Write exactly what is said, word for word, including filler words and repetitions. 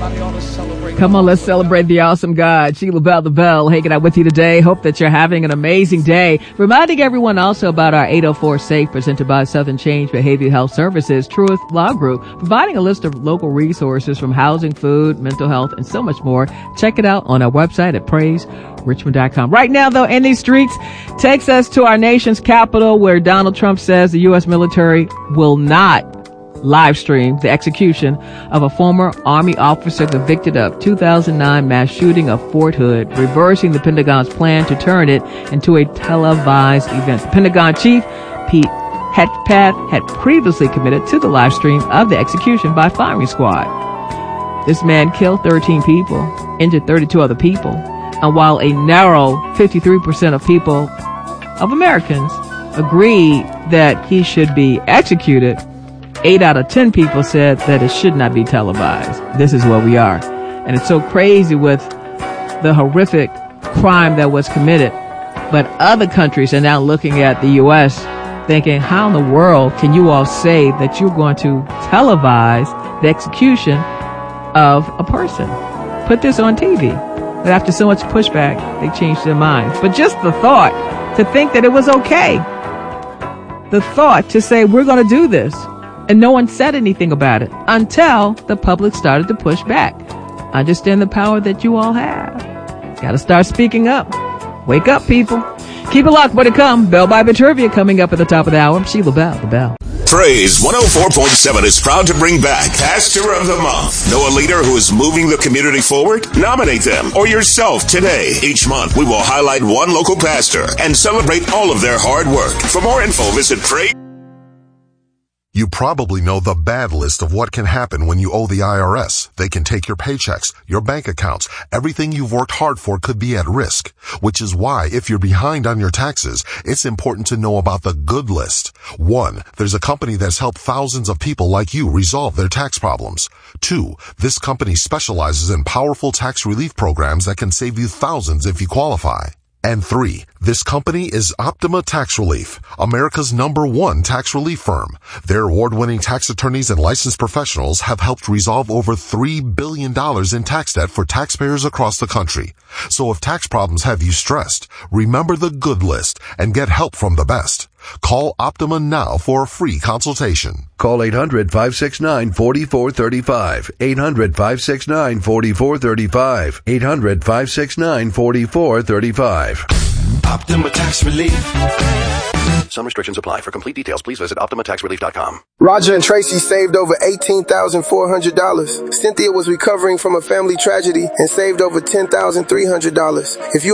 Come on, let's celebrate the awesome God. Sheila Bell, the Bell, hanging out with you today. Hope that you're having an amazing day. Reminding everyone also about our eight oh four SAFE presented by Southern Change Behavioral Health Services, Truth Law Group, providing a list of local resources from housing, food, mental health, and so much more. Check it out on our website at praise richmond dot com. Right now, though, in these streets takes us to our nation's capital, where Donald Trump says the U S military will not live stream the execution of a former Army officer convicted of two thousand nine mass shooting of Fort Hood, reversing the Pentagon's plan to turn it into a televised event. The Pentagon chief, Pete Hegseth, had previously committed to the live stream of the execution by firing squad. This man killed thirteen people, injured thirty-two other people, and while a narrow fifty-three percent of people, of Americans, agreed that he should be executed, eight out of ten people said that it should not be televised. This is where we are. And it's so crazy with the horrific crime that was committed. But other countries are now looking at the U S thinking, how in the world can you all say that you're going to televise the execution of a person? Put this on T V. But after so much pushback, they changed their minds. But just the thought to think that it was okay. The thought to say, we're going to do this. And no one said anything about it until the public started to push back. Understand the power that you all have. Got to start speaking up. Wake up, people. Keep it locked. More to come. Bell Bible Trivia coming up at the top of the hour. Sheila Bell, the Bell. Praise one oh four point seven is proud to bring back Pastor of the Month. Know a leader who is moving the community forward? Nominate them or yourself today. Each month, we will highlight one local pastor and celebrate all of their hard work. For more info, visit Praise. You probably know the bad list of what can happen when you owe the I R S. They can take your paychecks, your bank accounts. Everything you've worked hard for could be at risk, which is why if you're behind on your taxes, it's important to know about the good list. One, there's a company that's helped thousands of people like you resolve their tax problems. Two, this company specializes in powerful tax relief programs that can save you thousands if you qualify. And three, this company is Optima Tax Relief, America's number one tax relief firm. Their award-winning tax attorneys and licensed professionals have helped resolve over three billion dollars in tax debt for taxpayers across the country. So if tax problems have you stressed, remember the good list and get help from the best. Call Optima now for a free consultation. Call eight hundred, five six nine, four four three five. eight hundred, five six nine, four four three five. eight hundred, five six nine, four four three five. Optima Tax Relief. Some restrictions apply. For complete details, please visit optima tax relief dot com. Roger and Tracy saved over eighteen thousand four hundred dollars. Cynthia was recovering from a family tragedy and saved over ten thousand three hundred dollars. If you